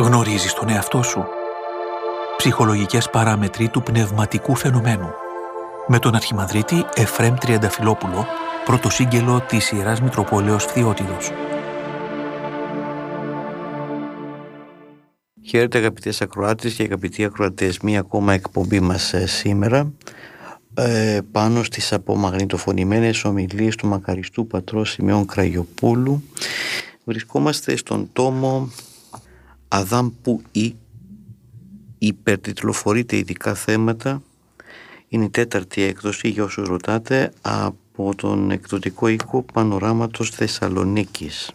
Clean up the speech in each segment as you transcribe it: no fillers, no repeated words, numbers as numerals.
Γνωρίζεις τον εαυτό σου? Ψυχολογικές παράμετροι του πνευματικού φαινομένου. Με τον Αρχιμανδρίτη Εφραίμ Τριανταφυλόπουλο, πρωτοσύγγελο της Ιεράς Μητροπόλεως Φθιώτιδος. Χαίρετε αγαπητές ακροάτες και αγαπητοί ακροατές, μία ακόμα εκπομπή μας σήμερα πάνω στις απομαγνητοφωνημένες ομιλίες του μακαριστού πατρός Σιμεών Κραγιοπούλου. Βρισκόμαστε στον τόμο Αδάμ που υπερτιτλοφορείται ειδικά θέματα. Είναι η 4η έκδοση, για όσους ρωτάτε, από τον εκδοτικό οίκο Πανοράματος Θεσσαλονίκης.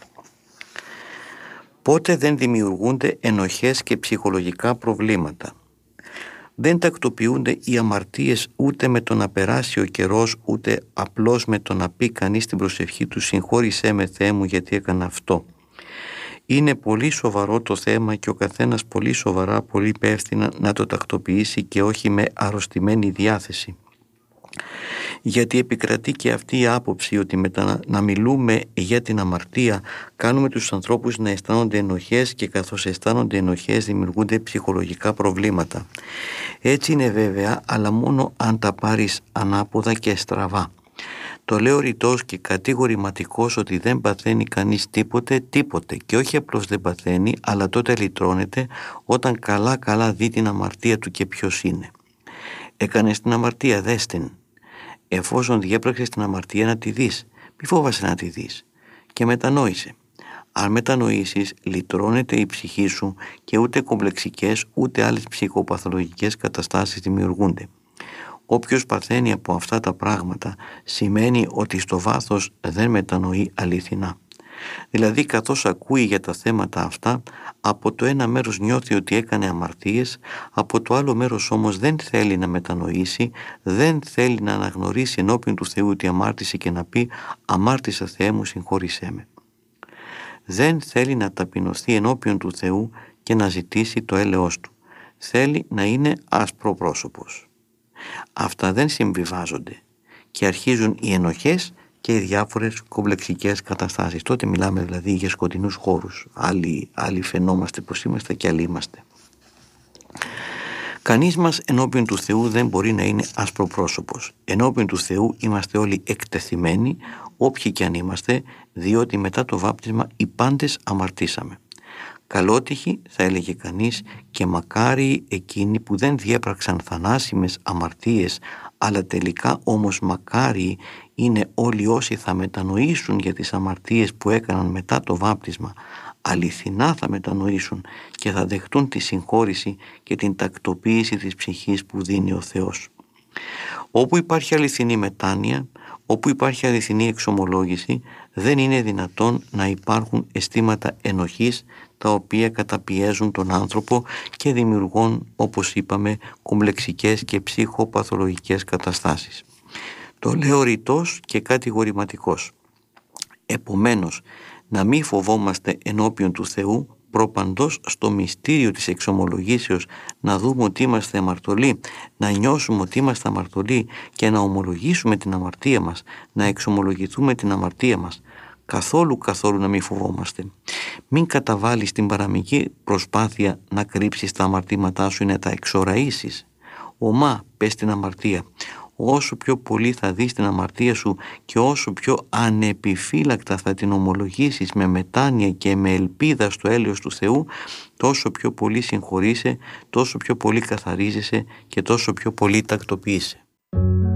Πότε δεν δημιουργούνται ενοχές και ψυχολογικά προβλήματα? Δεν τακτοποιούνται οι αμαρτίες ούτε με το να περάσει ο καιρός, ούτε απλώς με το να πει κανείς την προσευχή του «Συγχώρησέ με, Θεέ μου, γιατί έκανα αυτό». Είναι πολύ σοβαρό το θέμα και ο καθένας πολύ σοβαρά, πολύ υπεύθυνα να το τακτοποιήσει και όχι με αρρωστημένη διάθεση. Γιατί επικρατεί και αυτή η άποψη ότι με το να μιλούμε για την αμαρτία κάνουμε τους ανθρώπους να αισθάνονται ενοχές και καθώς αισθάνονται ενοχές δημιουργούνται ψυχολογικά προβλήματα. Έτσι είναι βέβαια, αλλά μόνο αν τα πάρεις ανάποδα και στραβά. Το λέω ρητός και κατηγορηματικός ότι δεν παθαίνει κανείς τίποτε και όχι απλώς δεν παθαίνει, αλλά τότε λυτρώνεται όταν καλά δει την αμαρτία του και ποιος είναι. Έκανες την αμαρτία, δες την. Εφόσον διέπραξες την αμαρτία, να τη δεις. Μη φόβασαι να τη δεις. Και μετανόησε. Αν μετανοήσεις, λυτρώνεται η ψυχή σου και ούτε κομπλεξικές ούτε άλλες ψυχοπαθολογικές καταστάσεις δημιουργούνται. Όποιος παθαίνει από αυτά τα πράγματα σημαίνει ότι στο βάθος δεν μετανοεί αληθινά. Δηλαδή, καθώς ακούει για τα θέματα αυτά, από το ένα μέρος νιώθει ότι έκανε αμαρτίες, από το άλλο μέρος όμως δεν θέλει να μετανοήσει, δεν θέλει να αναγνωρίσει ενώπιον του Θεού ότι αμάρτησε και να πει «Αμάρτησα, Θεέ μου, συγχώρησέ με». Δεν θέλει να ταπεινωθεί ενώπιον του Θεού και να ζητήσει το έλεος του. Θέλει να είναι ασπροπρόσωπος. Αυτά δεν συμβιβάζονται και αρχίζουν οι ενοχές και οι διάφορες κομπλεξικές καταστάσεις. Τότε μιλάμε δηλαδή για σκοτεινούς χώρους. Άλλοι φαινόμαστε πως είμαστε και άλλοι είμαστε. Κανείς μας ενώπιον του Θεού δεν μπορεί να είναι ασπροπρόσωπος. Ενώπιον του Θεού είμαστε όλοι εκτεθειμένοι, όποιοι κι αν είμαστε, διότι μετά το βάπτισμα οι πάντες αμαρτήσαμε. Καλότυχοι, θα έλεγε κανείς, και μακάρι εκείνοι που δεν διέπραξαν θανάσιμες αμαρτίες, αλλά τελικά όμως μακάρι είναι όλοι όσοι θα μετανοήσουν για τις αμαρτίες που έκαναν μετά το βάπτισμα, αληθινά θα μετανοήσουν και θα δεχτούν τη συγχώρηση και την τακτοποίηση της ψυχής που δίνει ο Θεός. Όπου υπάρχει αληθινή μετάνοια, όπου υπάρχει αληθινή εξομολόγηση, δεν είναι δυνατόν να υπάρχουν αισθήματα ενοχής τα οποία καταπιέζουν τον άνθρωπο και δημιουργούν, όπως είπαμε, κομπλεξικές και ψυχοπαθολογικές καταστάσεις. Το λέω ρητός και κατηγορηματικός. Επομένως, να μην φοβόμαστε ενώπιον του Θεού, προπαντός στο μυστήριο της εξομολογήσεως να δούμε ότι είμαστε αμαρτωλοί, να νιώσουμε ότι είμαστε αμαρτωλοί και να ομολογήσουμε την αμαρτία μας, να εξομολογηθούμε την αμαρτία μας. Καθόλου να μην φοβόμαστε. Μην καταβάλεις την παραμικρή προσπάθεια να κρύψεις τα αμαρτήματά σου ή να τα εξοραΐσεις. Ομά πες την αμαρτία. Όσο πιο πολύ θα δεις την αμαρτία σου και όσο πιο ανεπιφύλακτα θα την ομολογήσεις με μετάνοια και με ελπίδα στο έλεος του Θεού, τόσο πιο πολύ συγχωρείσαι, τόσο πιο πολύ καθαρίζεσαι και τόσο πιο πολύ τακτοποιείσαι.